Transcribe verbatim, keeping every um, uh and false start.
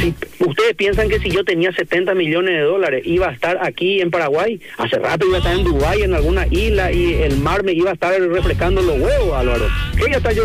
Si ustedes piensan que si yo tenía setenta millones de dólares iba a estar aquí en Paraguay, hace rato iba a estar en Dubái, en alguna isla, y el mar me iba a estar refrescando los huevos, Álvaro. ¿Qué iba a estar yo